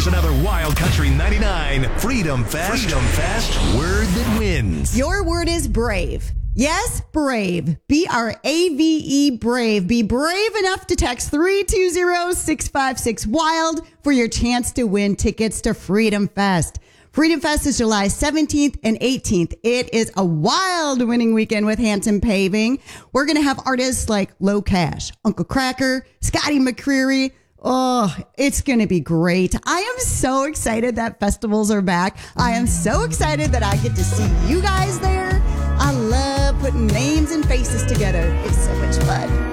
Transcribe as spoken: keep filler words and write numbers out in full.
Here's another Wild Country ninety-nine Freedom Fest. Freedom Fest word that wins. Your word is brave. Yes, brave. B R A V E, brave. Be brave enough to text three two zero, six five six, WILD for your chance to win tickets to Freedom Fest. Freedom Fest is July seventeenth and eighteenth. It is a wild winning weekend with Hanson Paving. We're going to have artists like Low Cash, Uncle Cracker, Scotty McCreery. Oh, it's going to be great. I am so excited that festivals are back. I am so excited that I get to see you guys there. I love putting names and faces together. It's so much fun.